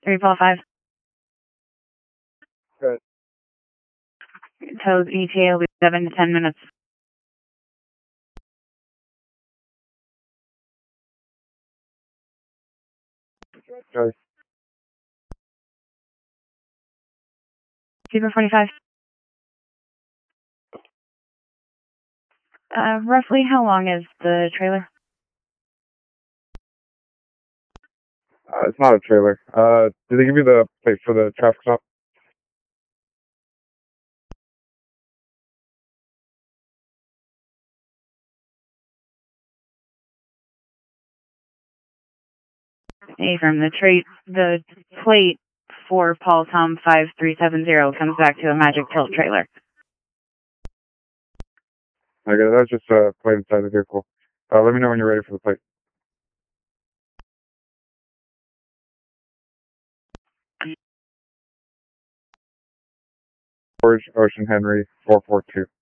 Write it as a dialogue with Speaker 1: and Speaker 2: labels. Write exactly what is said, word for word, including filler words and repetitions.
Speaker 1: three Paul five.
Speaker 2: Good.
Speaker 1: Toes E T A will be seven to ten minutes.
Speaker 2: Good.
Speaker 1: Zebra forty-five. Uh, roughly how long is the trailer?
Speaker 2: Uh, it's not a trailer. Uh, did they give you the plate for the traffic stop?
Speaker 1: Hey, from the trait, the plate for Paul Tom five three seven zero comes back to a Magic Tilt trailer.
Speaker 2: Okay, that's just a uh, plate inside the vehicle. Uh, let me know when you're ready for the plate. George Ocean Henry four four two.